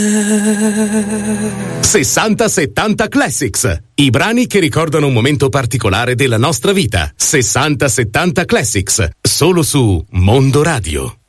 60-70 Classics, i brani che ricordano un momento particolare della nostra vita. 60-70 Classics, solo su Mondo Radio.